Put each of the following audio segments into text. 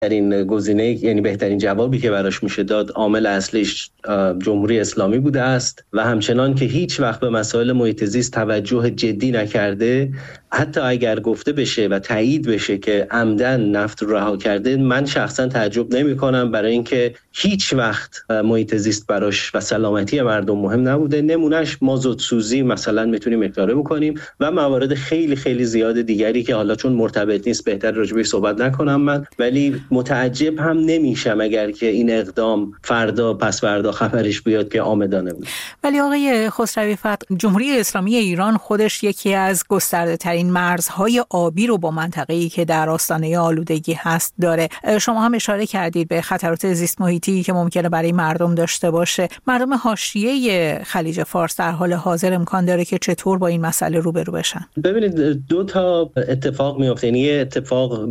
بهترین گزینه، یعنی بهترین جوابی که براش میشه داد، عامل اصلیش جمهوری اسلامی بوده است و همچنان که هیچ وقت به مسائل محیط زیست توجه جدی نکرده، حتی اگر گفته بشه و تایید بشه که عمدن نفت رو رها کرده، من شخصا تعجب نمی‌کنم، برای اینکه هیچ وقت محیط زیست براش و سلامتی مردم مهم نبوده. نمونهش مازوت سوزی مثلا میتونیم اشاره بکنیم و موارد خیلی خیلی زیاد دیگری که حالا چون مرتبط نیست بهتر راجبش صحبت نکنم من، ولی متعجب هم نمیشم اگر که این اقدام فردا پس فردا خبرش بیاد که آمدانه بود. ولی آقای خسروی فتح، جمهوری اسلامی ایران خودش یکی از گسترده‌ترین مرزهای آبی رو با منطقه‌ای که در آستانه آلودگی هست داره. شما هم اشاره کردید به خطرات زیست محیطی که ممکنه برای مردم داشته باشه. مردم حاشیه خلیج فارس در حال حاضر امکان داره که چطور با این مسئله روبرو بشن؟ ببینید دو تا اتفاق میفته، یعنی یه اتفاق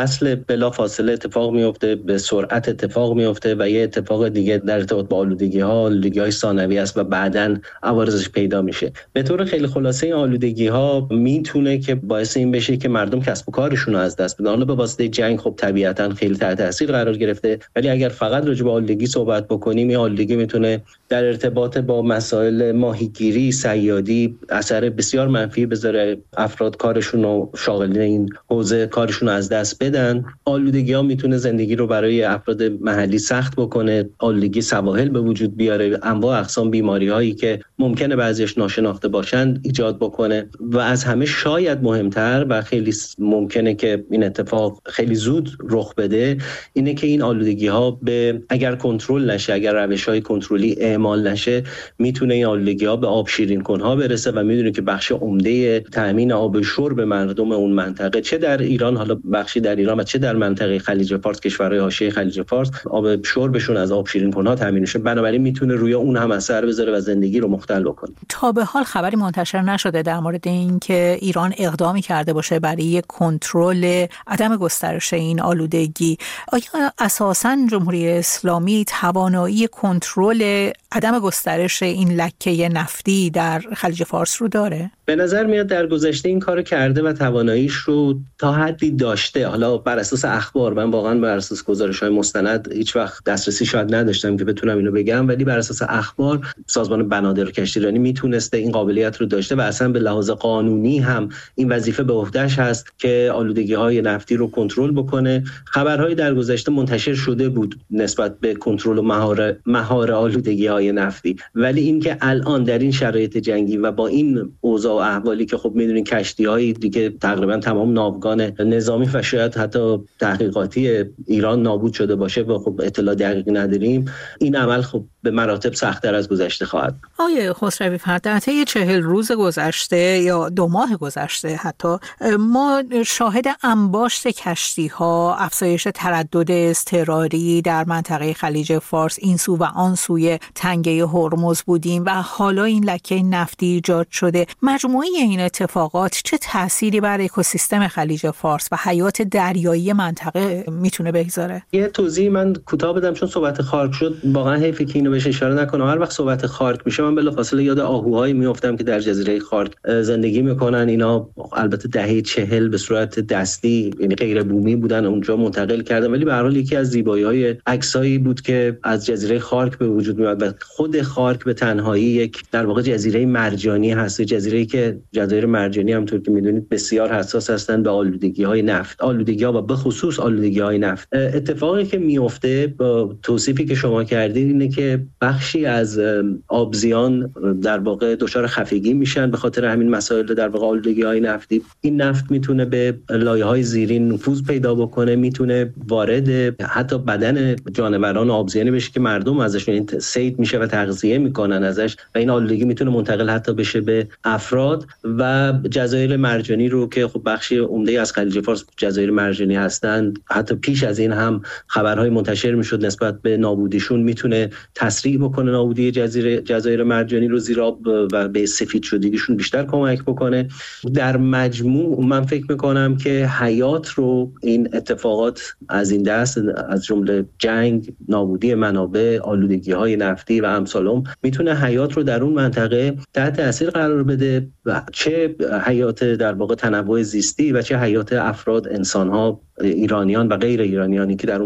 بلافاصله اتفاق میفته، به سرعت اتفاق میفته و یه اتفاق دیگه در ارتباط با آلودگی‌های ثانوی است و بعداً عوارضش پیدا میشه. به طور خیلی خلاصه این آلودگی‌ها میتونه که باعث این بشه که مردم کسب و کارشون رو از دست بدن. حالا به واسطه جنگ خب طبیعتاً خیلی تحت تاثیر قرار گرفته، ولی اگر فقط راجع به آلودگی صحبت بکنیم، این آلودگی میتونه در ارتباط با مسائل ماهیگیری، صیادی اثر بسیار منفی بذاره، افراد کارشون رو، شاغلین این حوزه کارشون رو از دست بدن. آلودگی‌ها میتونه زندگی رو برای افراد محلی سخت بکنه، آلودگی سواحل به وجود بیاره، انواع اقسام بیماری‌هایی که ممکنه بعضیش ناشناخته باشن ایجاد بکنه و از همه شاید مهمتر و خیلی ممکنه که این اتفاق خیلی زود رخ بده، اینه که این آلودگی‌ها اگر کنترل نشه، اگر روش‌های کنترلی اعمال نشه، میتونه این آلودگی‌ها به آب شیرین کنها برسه و میدونیم که بخش عمده تامین آب شرب مردم اون منطقه، چه در ایران، حالا بخشی در ایران و چه در منطقه خلیج فارس، کشورهای حاشیه خلیج فارس، آب شربشون از آب شیرین کنها تامین میشه، بنابراین میتونه روی اون هم اثر بذاره و زندگی رو مختل بکنه. تا به حال خبری منتشر نشده در مورد اینکه ایران اقدامی کرده باشه برای کنترل عدم گسترش این آلودگی. آیا اساساً جمهوری اسلامی توانایی کنترل عدم گسترش این لکه نفتی در خلیج فارس رو داره؟ به نظر میاد در گذشته این کارو کرده و تواناییش رو تا حدی داشته. حالا بر اساس اخبار، من واقعا بر اساس گزارش‌های مستند هیچ وقت دسترسی شاید نداشتم که بتونم اینو بگم، ولی بر اساس اخبار سازمان بنادر کشتیرانی میتونسته این قابلیت رو داشته و اصلا به لحاظ قانونی هم این وظیفه به عهده‌اش هست که آلودگی‌های نفتی رو کنترل بکنه. خبرهای در گذشته منتشر شده بود نسبت به کنترل و مهار آلودگی‌های نفتی، ولی اینکه الان در این شرایط جنگی و با این اوضاع و احوالی که خب میدونین کشتی‌های دیگه تقریبا تمام ناوگان نظامی و شاید حتی تحقیقاتی ایران نابود شده باشه و خب اطلاع دقیقی نداریم، این عمل خب به مراتب سخت‌تر از گذشته خواهد. آقای خسروی فتح، در طی 40 روز گذشته یا 2 ماه گذشته حتی ما شاهد انباشت کشتی‌ها، افزایش تردد اضطراری در منطقه خلیج فارس این سو و آن سوی تنگه هرمز بودیم و حالا این لکه نفتی ایجاد شده. مجموعه این اتفاقات چه تأثیری بر اکوسیستم خلیج فارس و حیات دریایی منطقه میتونه بگذاره؟ یه توضیح من کوتاه بدم چون صحبت خارک شد، واقعا حیفه که اینو بهش اشاره نکنم. هر وقت صحبت خارک میشه من بلافاصله یاد آهوهایی میافتم که در جزیره خارک زندگی میکنن. اینا البته دهه 40 به صورت دستی، یعنی غیر بومی بودن، اونجا منتقل کردن، ولی به هر حال یکی از زیبایی‌های عکسایی بود که از جزیره خارک به وجود میاد و خود خارک به تنهایی یک در واقع جزیره مرجانی هست، جزیره‌ای که جزایر مرجانی همونطور که میدونید بسیار حساس هستند به آلودگی‌های نفت، آلودگی‌ها و به خصوص آلودگی‌های نفت. اتفاقی که میفته با توصیفی که شما کردید اینه که بخشی از آبزیان در واقع دچار خفگی میشن به خاطر همین مسائل در واقع آلودگی‌های نفتی. این نفت میتونه به لایه‌های زیرین نفوذ پیدا بکنه، میتونه وارد حتی بدن جانوران آبزیانی بشه که مردم ازشون صید میشه و تغذیه میکنن ازش و این آلودگی میتونه منتقل حتی بشه به افراد و جزایر مرجانی رو که خب بخشی عمده از خلیج فارس جزایر مرجانی هستند. حتی پیش از این هم خبرهای منتشر میشد نسبت به نابودیشون، میتونه تسریع بکنه نابودی جزایر مرجانی رو زیر آب و به سفید شدگیشون بیشتر کمک بکنه. در مجموع من فکر میکنم که حیات رو این اتفاقات از این دست، از جمله جنگ، نابودی منابع، آلودگی‌های نفتی و امثالهم، میتونه حیات رو در اون منطقه تحت تاثیر قرار بده چه حیات در واقع تنوع زیستی و چه حیات افراد، انسان‌ها، ایرانیان و غیر ایرانیانی که در